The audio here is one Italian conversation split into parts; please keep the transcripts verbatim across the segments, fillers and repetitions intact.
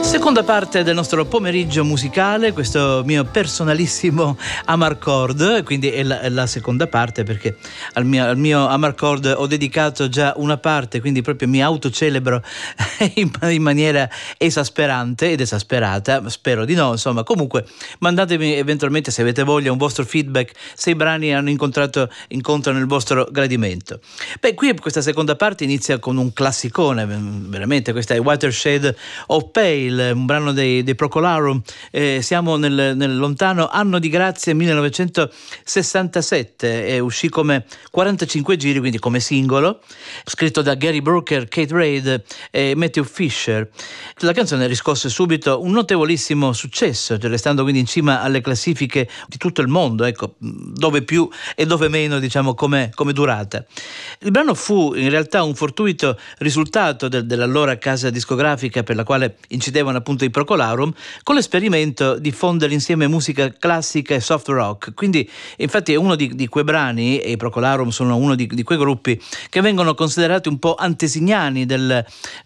Seconda parte del nostro pomeriggio musicale, questo mio personalissimo Amarcord, quindi è la, è la seconda parte, perché al mio, al mio Amarcord ho dedicato già una parte, quindi proprio mi autocelebro in, in maniera esasperante ed esasperata, spero di no, insomma. Comunque mandatemi eventualmente, se avete voglia, un vostro feedback, se i brani hanno incontrato incontrano il vostro gradimento. Beh, qui questa seconda parte inizia con un classicone, veramente. Questa è Watershed of Pale, un brano dei, dei Procolarum. Eh, siamo nel, nel lontano anno di grazia millenovecentosessantasette, e uscì come quarantacinque giri, quindi come singolo, scritto da Gary Brooker, Kate Reid e Matthew Fisher. La canzone riscosse subito un notevolissimo successo, cioè restando quindi in cima alle classifiche di tutto il mondo, ecco, dove più e dove meno, diciamo, come, come durata. Il brano fu in realtà un fortuito risultato del, dell'allora casa discografica per la quale incidevano appunto i Procolarum, con l'esperimento di fondere insieme musica classica e soft rock. Quindi infatti è uno di, di quei brani, e i Procolarum sono uno di, di quei gruppi che vengono considerati un po' antesignani del,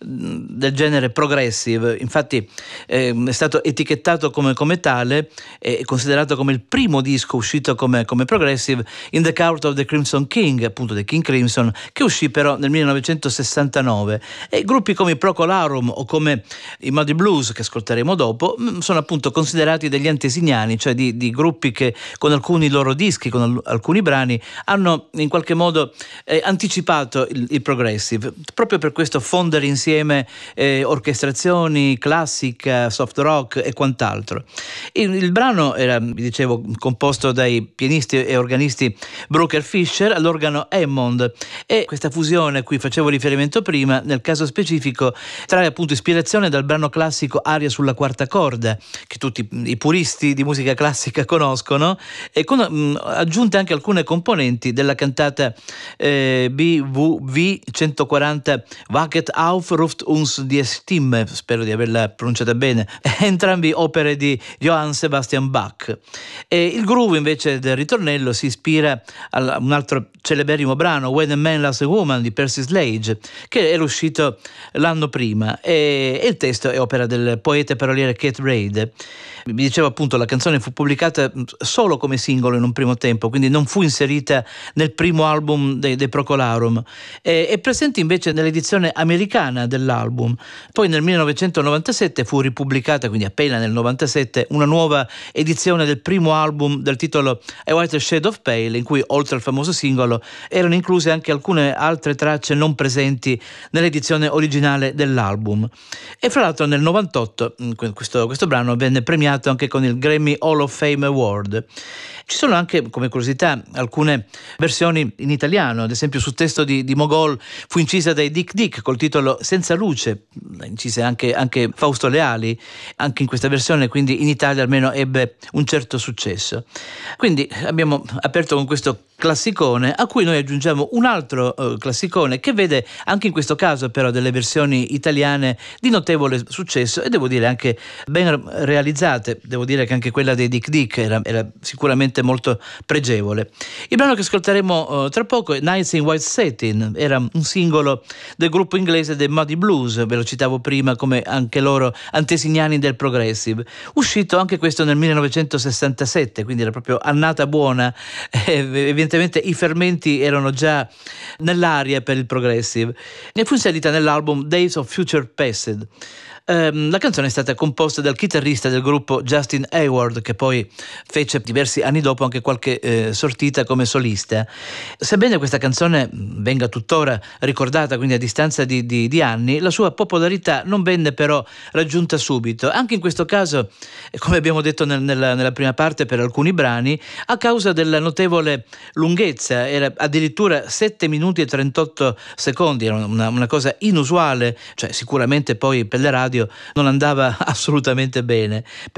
del genere progressive. Infatti eh, è stato etichettato come, come tale, e considerato come il primo disco uscito come, come progressive, In the Court of the Crimson King, appunto The King Crimson, che uscì però nel millenovecentosessantanove. E gruppi come i Procolarum o come i Muddy Blues, che ascolteremo dopo, sono appunto considerati degli antesignani, cioè di, di gruppi che con alcuni loro dischi, con al- alcuni brani, hanno in qualche modo eh, anticipato il, il progressive, proprio per questo fondere insieme eh, orchestrazioni, classica, soft rock e quant'altro. Il, il brano era, vi dicevo, composto dai pianisti e organisti Brooker Fisher, all'organo Hammond, e questa fusione a cui facevo riferimento prima, nel caso specifico, trae appunto ispirazione dal brano classico Aria sulla quarta corda, che tutti i puristi di musica classica conoscono, e con mh, aggiunte anche alcune componenti della cantata eh, B W V centoquaranta Wacket auf ruft uns die Stimme, spero di averla pronunciata bene, entrambi opere di Johann Sebastian Bach. E il groove invece del ritornello si ispira a un altro celeberrimo brano, When a Man Loves a Woman, di Percy Sledge, che era uscito l'anno prima, e, e il testo è opera del poeta e paroliere Kate Reid. Vi dicevo appunto, la canzone fu pubblicata solo come singolo in un primo tempo, quindi non fu inserita nel primo album dei, dei Procolarum. È, è presente invece nell'edizione americana dell'album. Poi nel millenovecentonovantasette fu ripubblicata, quindi appena nel novantasette, una nuova edizione del primo album del titolo A Whiter Shade of Pale, in cui oltre al famoso singolo erano incluse anche alcune altre tracce non presenti nell'edizione originale dell'album. E fra l'altro nel novantotto questo, questo brano venne premiato anche con il Grammy Hall of Fame Award. Ci sono anche, come curiosità, alcune versioni in italiano, ad esempio su testo di, di Mogol fu incisa dai Dick Dick col titolo Senza Luce, incise anche, anche Fausto Leali, anche in questa versione, quindi in Italia almeno ebbe un certo successo. Quindi abbiamo aperto con questo classicone, a cui noi aggiungiamo un altro uh, classicone che vede anche in questo caso però delle versioni italiane di notevole successo, e devo dire anche ben realizzate. Devo dire che anche quella dei Dick Dick era, era sicuramente molto pregevole. Il brano che ascolteremo uh, tra poco è Nights in White Satin, era un singolo del gruppo inglese dei Muddy Blues, ve lo citavo prima, come anche loro antesignani del progressive, uscito anche questo nel millenovecentosessantasette, quindi era proprio annata buona. eh, Evidentemente i fermenti erano già nell'aria per il progressive, e fu inserita nell'album Days of Future Past. Um, la canzone è stata composta dal chitarrista del gruppo Justin Hayward, che poi fece diversi anni dopo anche qualche eh, sortita come solista. Sebbene questa canzone venga tuttora ricordata, quindi a distanza di, di, di anni, la sua popolarità non venne però raggiunta subito, anche in questo caso, come abbiamo detto nel, nella, nella prima parte, per alcuni brani, a causa della notevole lunghezza. Era addirittura sette minuti e trentotto secondi, era una, una cosa inusuale, cioè sicuramente poi per le radio non andava assolutamente bene, perché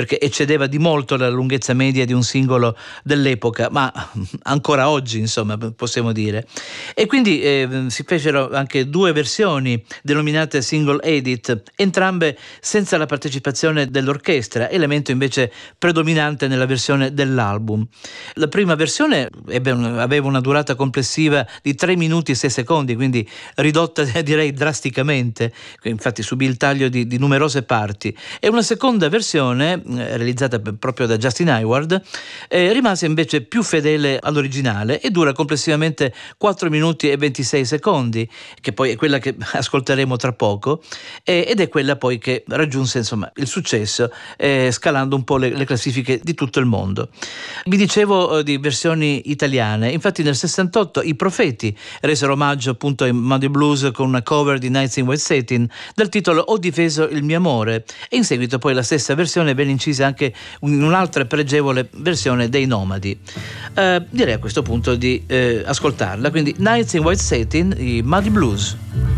perché eccedeva di molto la lunghezza media di un singolo dell'epoca, ma ancora oggi insomma possiamo dire. E quindi eh, si fecero anche due versioni denominate single edit, entrambe senza la partecipazione dell'orchestra, elemento invece predominante nella versione dell'album. La prima versione ebbe un, aveva una durata complessiva di tre minuti e sei secondi, quindi ridotta direi drasticamente, infatti subì il taglio di, di numerose parti, e una seconda versione eh, realizzata proprio da Justin Hayward eh, rimase invece più fedele all'originale e dura complessivamente quattro minuti e ventisei secondi, che poi è quella che ascolteremo tra poco, eh, ed è quella poi che raggiunse insomma il successo eh, scalando un po' le, le classifiche di tutto il mondo. Vi dicevo eh, di versioni italiane, infatti nel sessantotto i Profeti resero omaggio appunto ai Moody Blues con una cover di Nights in White Satin dal titolo Ho difeso il mio amore, e in seguito poi la stessa versione venne incisa anche in un'altra pregevole versione dei Nomadi. Eh, direi a questo punto di eh, ascoltarla, quindi Nights in White Satin, i Moody Blues.